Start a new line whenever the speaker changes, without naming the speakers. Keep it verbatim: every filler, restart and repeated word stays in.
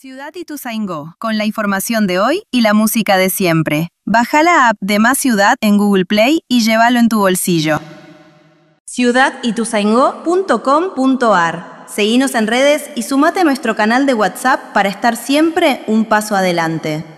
Ciudad Ituzaingó, con la información de hoy y la música de siempre. Baja la app de Más Ciudad en Google Play y llévalo en tu bolsillo. ciudad ituzaingó punto com punto ar. Seguinos en redes y sumate a nuestro canal de WhatsApp para estar siempre un paso adelante.